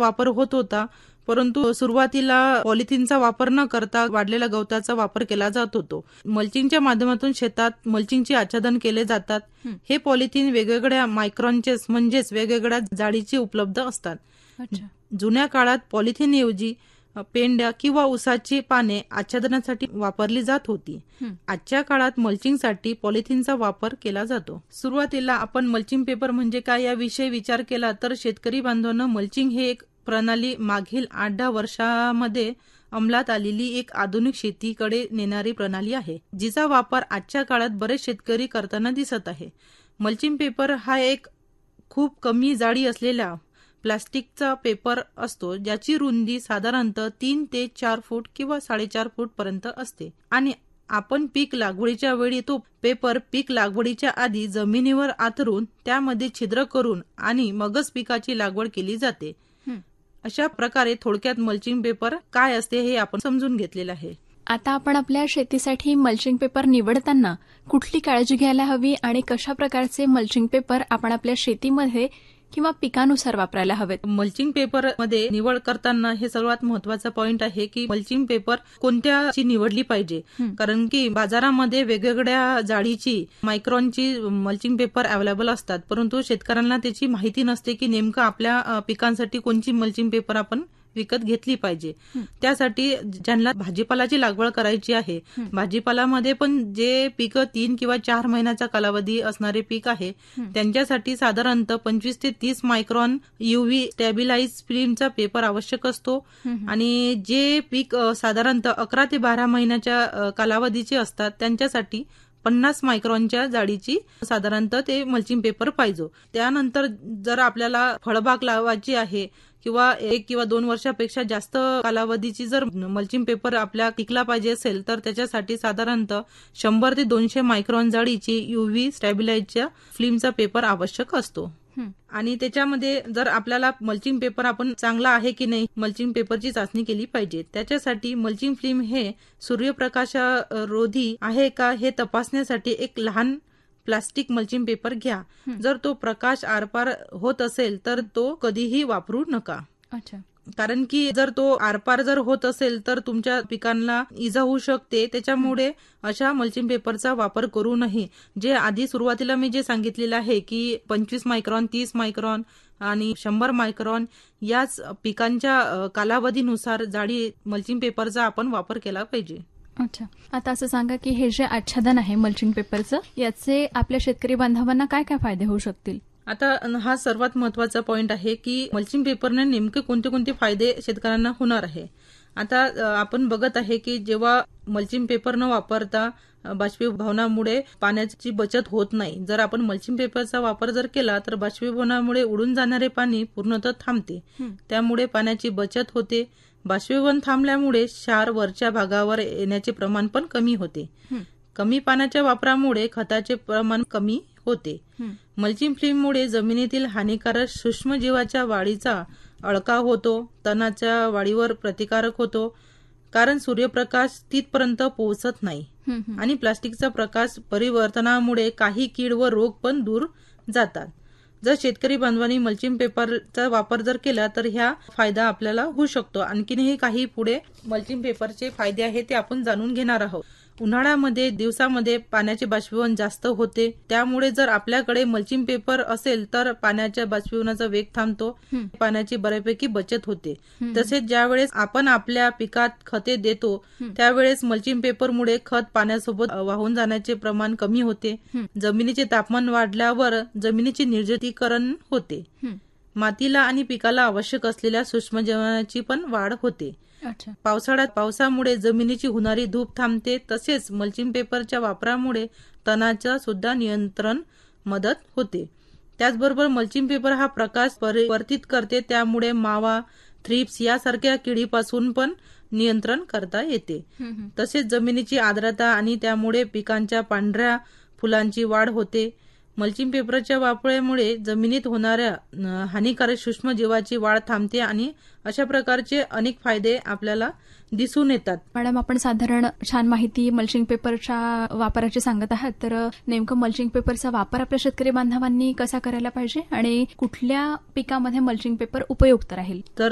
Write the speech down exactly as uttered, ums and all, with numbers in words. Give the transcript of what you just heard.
वापर होत होता, परंतु सुरुवातीला पॉलिथिनचा वापर न करता वाढलेल्या गवताचा वापर केला जात होतो. मल्चिंगच्या माध्यमातून शेतात मल्चिंगचे आच्छादन केले जातात. हे पॉलिथिन वेगवेगळ्या मायक्रॉनचे म्हणजेच वेगवेगळ्या जाडीचे उपलब्ध असतात. जुन्या काळात पॉलिथिनऐवजी पेंड्या किंवा उसाची पाने आच्छादनासाठी वापरली जात होती. आजच्या काळात मल्चिंगसाठी पॉलिथिनचा वापर केला जातो. सुरुवातीला आपण मल्चिंग पेपर म्हणजे काय याविषयी विचार केला तर शेतकरी बांधवांनो, मल्चिंग हे एक प्रणाली मागील आठ दहा वर्षामध्ये अंमलात आलेली एक आधुनिक शेतीकडे नेणारी प्रणाली आहे, जिचा वापर आजच्या काळात बरेच शेतकरी करताना दिसत आहे. मल्चिंग पेपर हा एक खूप कमी जाडी असलेला प्लास्टिकचा पेपर असतो, ज्याची रुंदी साधारणतः तीन ते चार फूट किंवा साडेचार फूट पर्यंत असते आणि आपण पीक लागवडीच्या वेळी तो पेपर पीक लागवडीच्या आधी जमिनीवर आथरून त्यामध्ये छिद्र करून आणि मगच पिकाची लागवड केली जाते. अशा प्रकारे थोडक्यात मल्चिंग पेपर काय असते हे आपण समजून घेतलेलं आहे. आता आपण आपल्या शेतीसाठी मल्चिंग पेपर निवडताना कुठली काळजी घ्यायला हवी आणि कशा प्रकारचे मल्चिंग पेपर आपण आपल्या शेतीमध्ये किंवा पिकानुसार वापरायला हवेत? मल्चिंग पेपर मध्ये निवड करताना हे सर्वात महत्वाचा पॉइंट आहे की मल्चिंग पेपर कोणत्याची निवडली पाहिजे, कारण की बाजारामध्ये वेगवेगळ्या जाडीची मायक्रॉनची मल्चिंग पेपर अवेलेबल असतात, परंतु शेतकऱ्यांना त्याची माहिती नसते की नेमकं आपल्या पिकांसाठी कोणची मल्चिंग पेपर आपण विकत घेतली पाहिजे. त्यासाठी ज्यांना भाजीपालाची लागवड करायची आहे, भाजीपालामध्ये पण जे पीक तीन किंवा चार महिन्याचा कालावधी असणारे पीक आहे, त्यांच्यासाठी साधारणतः पंचवीस ते तीस मायक्रॉन युव्ही स्टॅबिलाइज फिल्मचा पेपर आवश्यक असतो आणि जे पीक साधारणतः अकरा ते बारा महिन्याच्या कालावधीचे असतात त्यांच्यासाठी पन्नास मायक्रॉनच्या जाडीची साधारणतः ते मल्चिंग पेपर पाहिजे. त्यानंतर जर आपल्याला फळबाग लावायची आहे किंवा एक किंवा दोन वर्षापेक्षा जास्त कालावधीची जर मल्चिंग पेपर आपल्या पिकला पाहिजे असेल तर त्याच्यासाठी साधारणतः शंभर ते दोनशे मायक्रॉन जाडीची युव्ही स्टॅबिलाइजच्या फिल्मचा पेपर आवश्यक असतो. आणि त्याच्यामध्ये जर आपल्याला मल्चिंग पेपर आपण चांगला आहे की नाही मल्चिंग पेपरची चाचणी केली पाहिजे. त्याच्यासाठी मल्चिंग फिल्म हे सूर्यप्रकाशारोधी आहे का हे तपासण्यासाठी एक लहान प्लास्टिक मल्चिंग पेपर घ्या. जर तो प्रकाश आरपार होत असेल तर तो कधीही वापरू नका. अच्छा. कारण की जर तो आरपार जर होत असेल तर तुमच्या पिकांना इजा होऊ शकते. त्याच्यामुळे अशा मल्चिंग पेपरचा वापर करू नये. जे आधी सुरुवातीला मी जे सांगितलेलं आहे की पंचवीस मायक्रॉन, तीस मायक्रॉन आणि शंभर मायक्रॉन याच पिकांच्या कालावधीनुसार जाडी मल्चिंग पेपरचा आपण वापर केला पाहिजे. अच्छा. आता असं सांगा की हे जे आच्छादन आहे मल्चिंग पेपरचं, याचे आपल्या शेतकरी बांधवांना काय काय फायदे होऊ शकतील? आता हा सर्वात महत्वाचा पॉइंट आहे की मल्चिंग पेपरने नेमके कोणते कोणते फायदे शेतकऱ्यांना होणार आहे. आता आपण बघत आहे की जेव्हा मल्चिंग पेपर न वापरता बाष्पीभवनामुळे पाण्याची बचत होत नाही. जर आपण मल्चिंग पेपरचा वापर जर केला तर बाष्पीभवनामुळे उडून जाणारे पाणी पूर्णतः थांबते, त्यामुळे पाण्याची बचत होते. बाष्पीभवन थांबल्यामुळे क्षार वरच्या भागावर येण्याचे प्रमाण पण कमी होते. कमी पाण्याच्या वापरामुळे खताचे प्रमाण कमी होते. मल्चिंग फिल्ममुळे जमिनीतील हानिकारक सूक्ष्मजीवाच्या वाढीचा अडकाव होतो. तणाच्या वाढीवर प्रतिकारक होतो, कारण सूर्यप्रकाश तिथपर्यंत पोहोचत नाही आणि प्लास्टिकचा प्रकाश परिवर्तनामुळे काही कीड व रोग पण दूर जातात. जर शेतकरी बांधवांनी मल्चिंग पेपरचा वापर जर केला तर ह्या फायदा आपल्याला होऊ शकतो. आणखीनही काही पुढे मल्चिंग पेपरचे फायदे आहेत ते आपण जाणून घेणार आहोत. उन्हाळ्यामध्ये दिवसामध्ये पाण्याचे बाष्पीभवन जास्त होते, त्यामुळे जर आपल्याकडे मल्चिंग पेपर असेल तर पाण्याच्या बाष्पीभवनाचा वेग थांबतो, पाण्याची बऱ्यापैकी बचत होते. तसेच ज्यावेळेस आपण आपल्या पिकात खते देतो त्यावेळेस मल्चिंग पेपरमुळे खत पाण्यासोबत वाहून जाण्याचे प्रमाण कमी होते. जमिनीचे तापमान वाढल्यावर जमिनीचे निर्जलीकरण होते. मातीला आणि पिकाला आवश्यक असलेल्या सूक्ष्मजीवांची पण वाढ होते. पावसाळ्यात पावसामुळे जमिनीची होणारी धूप थांबते. तसेच मल्चिंग पेपरच्या वापरामुळे तणाच्या सुद्धा नियंत्रण मदत होते. त्याचबरोबर मल्चिंग पेपर हा प्रकाश परिवर्तित करते, त्यामुळे मावा, थ्रिप्स यासारख्या किडीपासून पण नियंत्रण करता येते. तसेच जमिनीची आर्द्रता आणि त्यामुळे पिकांच्या पांढऱ्या फुलांची वाढ होते. मल्चिंग पेपरच्या वापरामुळे जमिनीत होणाऱ्या हानिकारक सूक्ष्मजीवाची वाढ थांबते आणि अशा प्रकारचे अनेक फायदे आपल्याला दिसून येतात. मॅडम, आपण साधारण छान माहिती मल्चिंग पेपरच्या वापराची सांगत आहात, तर नेमकं मल्चिंग पेपरचा वापर आपल्या शेतकरी बांधवांनी कसा करायला पाहिजे आणि कुठल्या पिकामध्ये मल्चिंग पेपर उपयुक्त राहील? तर